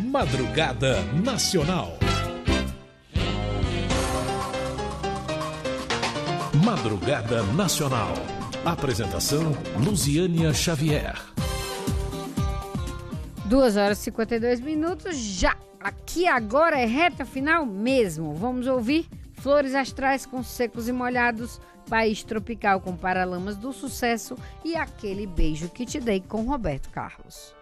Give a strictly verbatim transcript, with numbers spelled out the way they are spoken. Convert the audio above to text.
Madrugada Nacional. Madrugada Nacional. Apresentação Luziânia Xavier. duas horas e cinquenta e dois minutos, já aqui agora é reta final mesmo. Vamos ouvir Flores Astrais com Secos e Molhados, País Tropical com Paralamas do Sucesso e Aquele Beijo que Te Dei com Roberto Carlos.